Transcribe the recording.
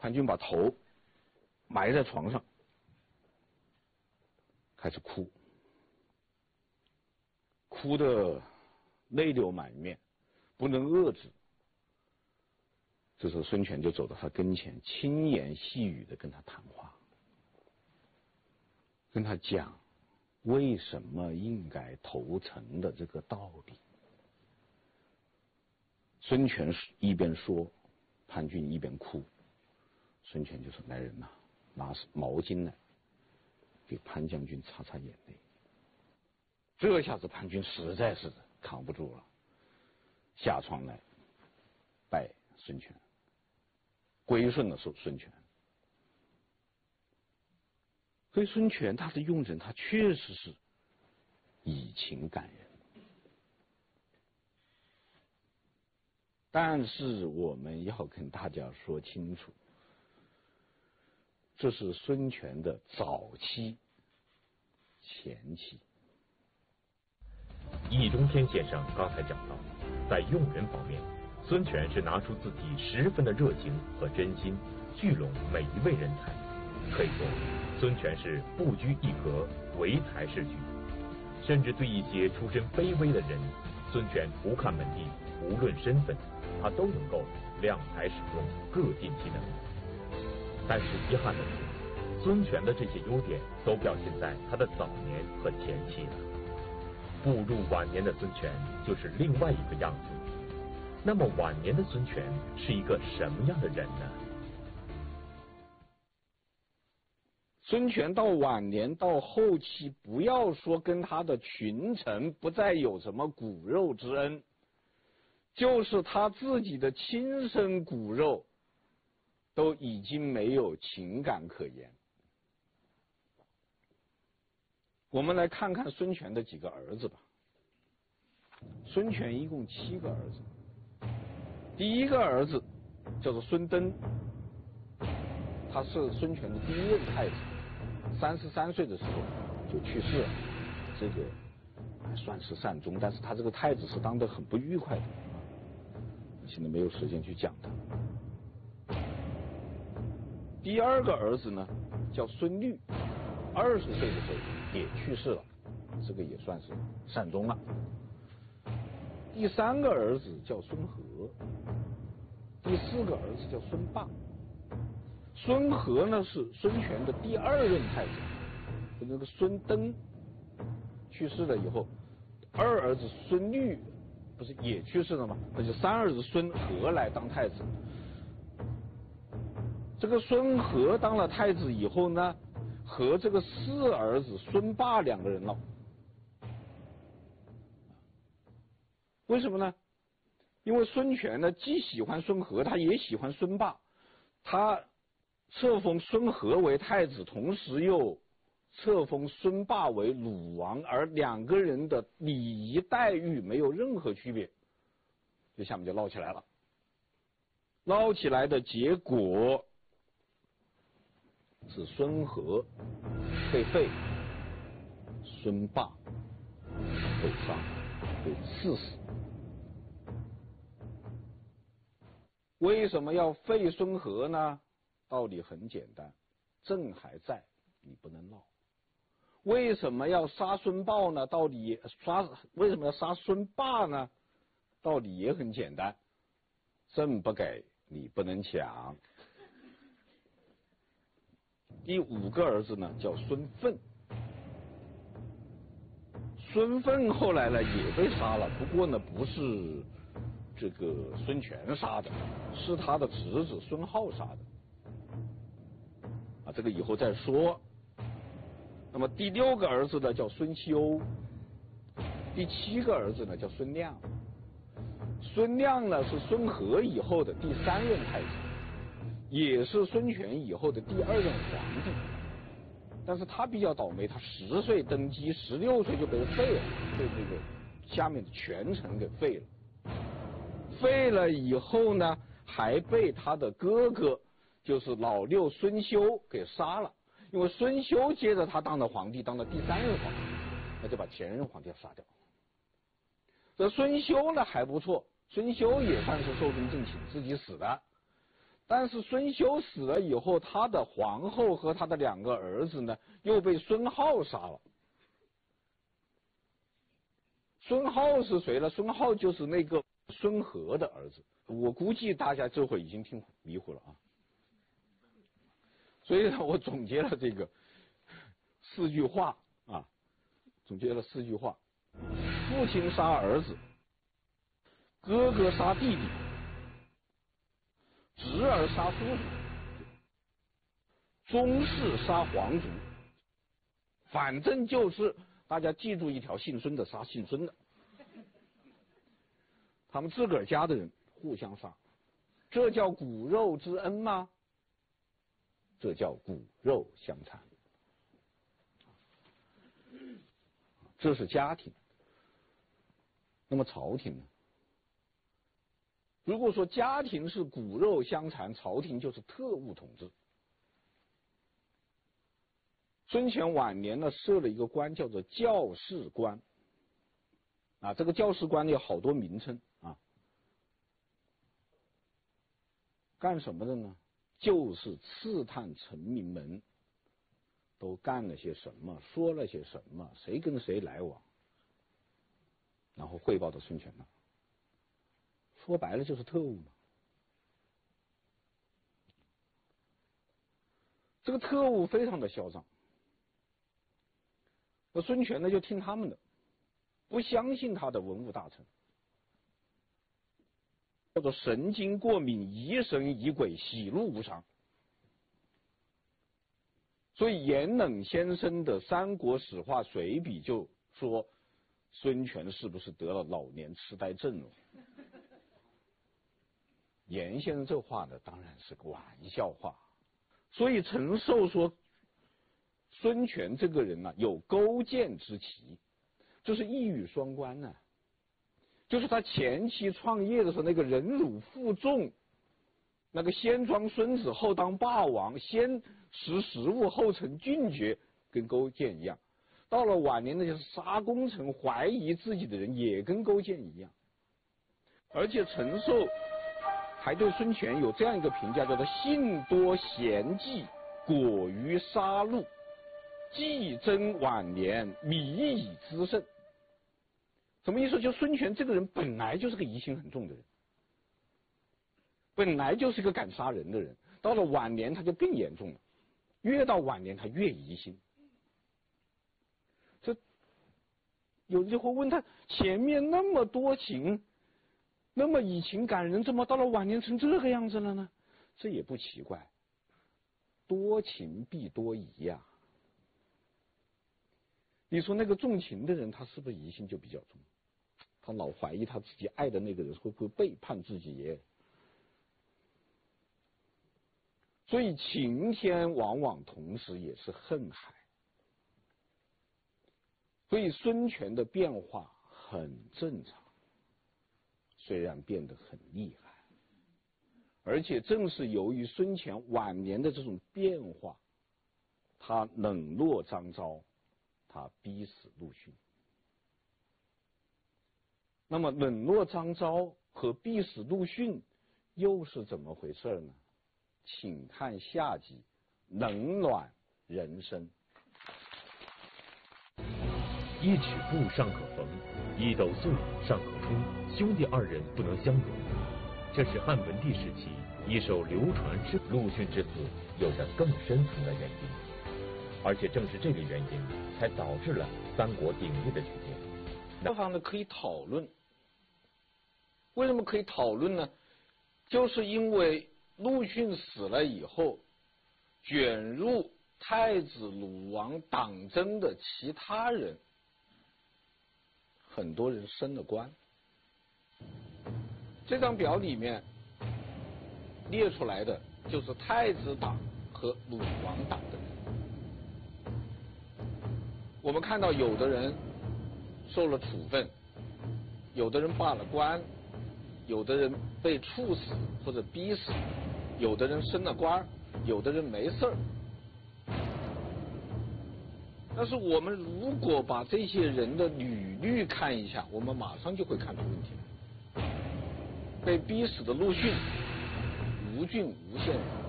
潘军把头埋在床上，开始哭，哭得泪流满面，不能遏制。这时候孙权就走到他跟前，轻言细语的跟他谈话，跟他讲为什么应该投诚的这个道理。孙权一边说，潘军一边哭。孙权就说：“来人呐，拿毛巾来，给潘将军擦擦眼泪。”这下子潘军实在是扛不住了，下床来拜孙权，归顺了孙权。所以孙权他的用人，他确实是以情感人。但是我们要跟大家说清楚，这是孙权的早期、前期。 易中天先生刚才讲到，在用人方面，孙权是拿出自己十分的热情和真心，聚拢每一位人才。可以说，孙权是不拘一格，唯才是举，甚至对一些出身卑微的人，孙权不看门第，无论身份，他都能够量才使用，各尽其能。但是遗憾的是，孙权的这些优点都表现在他的早年和前期了。步入晚年的孙权就是另外一个样子。那么晚年的孙权是一个什么样的人呢？ 孙权到晚年到后期，不要说跟他的群臣不再有什么骨肉之恩，就是他自己的亲生骨肉都已经没有情感可言。我们来看看孙权的几个儿子吧。孙权一共7个儿子，第一个儿子叫做孙登，他是孙权的第一任太子，33岁的时候就去世了，这个还算是善终，但是他这个太子是当得很不愉快的，现在没有时间去讲他。第二个儿子呢叫孙律，20岁的时候也去世了，这个也算是善终了。第3个儿子叫孙和，第4个儿子叫孙霸。孙和呢是孙权的第2任太子，那个孙登去世了以后，二儿子孙律不是也去世了吗？那就3儿子孙和来当太子。这个孙和当了太子以后呢，和这个4儿子孙霸2个人闹。为什么呢？因为孙权呢既喜欢孙和，他也喜欢孙霸，他册封孙和为太子，同时又册封孙霸为鲁王，而2个人的礼仪待遇没有任何区别，这下面就闹起来了。闹起来的结果是孙和被废，孙霸被杀，被赐死。为什么要废孙和呢？道理很简单，朕还在，你不能闹。为什么要杀孙豹呢？为什么要杀孙霸呢？道理也很简单，朕不给，你不能抢。第5个儿子呢叫孙奋，孙奋后来呢也被杀了，不过呢不是这个孙权杀的，是他的侄子孙浩杀的。这个以后再说。那么第6个儿子呢叫孙休，第7个儿子呢叫孙亮。孙亮呢是孙和以后的第3任太子，也是孙权以后的第2任皇帝。但是他比较倒霉，他10岁登基，16岁就被废了，被这个下面的权臣给废了。废了以后呢，还被他的哥哥就是老六孙休给杀了，因为孙休接着他当了皇帝，当了第3任皇帝，那就把前任皇帝要杀掉。这孙休呢还不错，孙休也算是寿终正寝，自己死的。 但是孙休死了以后，他的皇后和他的2个儿子呢，又被孙皓杀了。孙皓是谁呢？孙皓就是那个孙和的儿子。我估计大家这会已经听迷糊了啊。所以呢，我总结了这个4句话啊，总结了4句话：父亲杀儿子，哥哥杀弟弟，侄儿杀叔叔，宗室杀皇族。反正就是大家记住一条，姓孙的杀姓孙的，他们自个儿家的人互相杀，这叫骨肉之恩吗？这叫骨肉相残。这是家庭。那么朝廷呢？如果说家庭是骨肉相残，朝廷就是特务统治。孙权晚年呢，设了一个官叫做校事官，啊，这个校事官有好多名称啊，干什么的呢？就是刺探臣民们都干了些什么，说了些什么，谁跟谁来往，然后汇报到孙权那。说白了就是特务嘛。这个特务非常的嚣张。那孙权呢就听他们的，不相信他的文武大臣，叫做神经过敏，疑神疑鬼，喜怒无常。所以严冷先生的《三国史话随笔》就说孙权是不是得了老年痴呆症了？严先生这话呢当然是个玩笑话。所以陈寿说孙权这个人呢有勾践之奇，这是一语双关呢。就是他前期创业的时候那个忍辱负重，那个先装孙子后当霸王，先识时务后成俊杰，跟勾践一样。到了晚年那些杀功臣怀疑自己的人也跟勾践一样。而且陈寿还对孙权有这样一个评价，叫做性多嫌忌，果于杀戮，既增晚年，米以滋盛。什么意思？就孙权这个人本来就是个疑心很重的人，本来就是个敢杀人的人，到了晚年他就更严重了，越到晚年他越疑心。这有人就会问他，前面那么多情，那么以情感人，怎么到了晚年成这个样子了呢？这也不奇怪，多情必多疑呀。你说那个重情的人，他是不是疑心就比较重？他老怀疑他自己爱的那个人会不会背叛自己耶？所以晴天往往同时也是恨海。所以孙权的变化很正常，虽然变得很厉害，而且正是由于孙权晚年的这种变化，他冷落张昭，他逼死陆逊。那么冷落张昭和逼死陆逊又是怎么回事呢？请看下集《冷暖人生》。 一尺布尚可缝，一斗粟尚可出，兄弟2人不能相容。这是汉文帝时期一首流传至陆逊之死有着更深层的原因，而且正是这个原因才导致了三国鼎立的局面。 这方呢可以讨论，为什么可以讨论呢？就是因为陆逊死了以后，卷入太子鲁王党争的其他人，很多人升了官。这张表里面列出来的就是太子党和鲁王党的人。我们看到有的人受了处分，有的人罢了官，有的人被处死或者逼死，有的人升了官，有的人没事儿。但是我们如果把这些人的履历看一下，我们马上就会看出问题来。被逼死的陆逊， 吴郡吴县人。